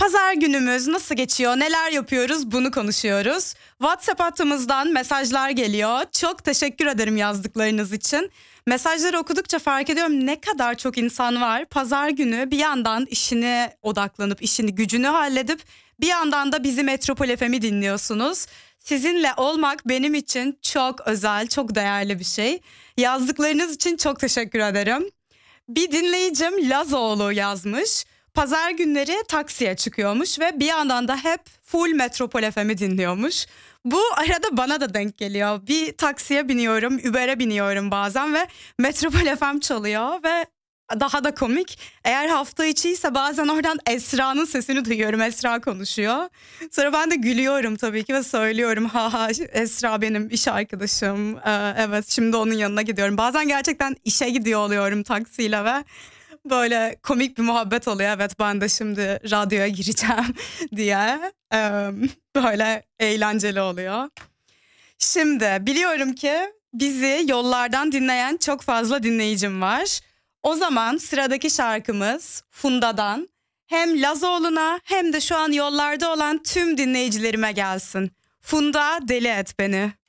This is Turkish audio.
Pazar günümüz nasıl geçiyor, neler yapıyoruz bunu konuşuyoruz. WhatsApp hattımızdan mesajlar geliyor. Çok teşekkür ederim yazdıklarınız için. Mesajları okudukça fark ediyorum ne kadar çok insan var. Pazar günü bir yandan işine odaklanıp, işini gücünü halledip bir yandan da bizi Metropol FM'i dinliyorsunuz. Sizinle olmak benim için çok özel, çok değerli bir şey. Yazdıklarınız için çok teşekkür ederim. Bir dinleyicim Lazoğlu yazmış. Pazar günleri taksiye çıkıyormuş ve bir yandan da hep full Metropol FM'i dinliyormuş. Bu arada bana da denk geliyor. Bir taksiye biniyorum, Uber'e biniyorum bazen ve Metropol FM çalıyor ve daha da komik. Eğer hafta içiyse bazen oradan Esra'nın sesini duyuyorum. Esra konuşuyor. Sonra ben de gülüyorum tabii ki ve söylüyorum. Ha ha, Esra benim iş arkadaşım. Evet, şimdi onun yanına gidiyorum. Bazen gerçekten işe gidiyor oluyorum taksiyle ve böyle komik bir muhabbet oluyor. Evet, ben de şimdi radyoya gireceğim diye. Böyle eğlenceli oluyor. Şimdi biliyorum ki bizi yollardan dinleyen çok fazla dinleyicim var. O zaman sıradaki şarkımız Funda'dan hem Lazoğlu'na hem de şu an yollarda olan tüm dinleyicilerime gelsin. Funda, Deli Et Beni.